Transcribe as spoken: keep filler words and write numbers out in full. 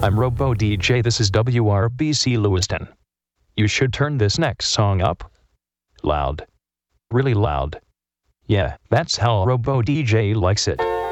I'm Robo D J. This is W R B C Lewiston. You should turn this next song up. Loud. Really loud. Yeah, that's how Robo D J likes it.